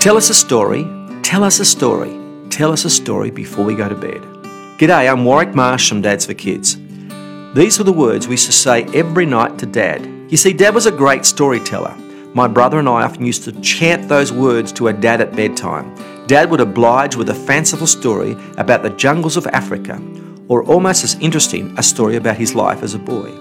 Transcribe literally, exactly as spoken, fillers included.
Tell us a story, tell us a story, tell us a story before we go to bed. G'day, I'm Warwick Marsh from Dads for Kids. These were the words we used to say every night to Dad. You see, Dad was a great storyteller. My brother and I often used to chant those words to our dad at bedtime. Dad would oblige with a fanciful story about the jungles of Africa, or almost as interesting, a story about his life as a boy.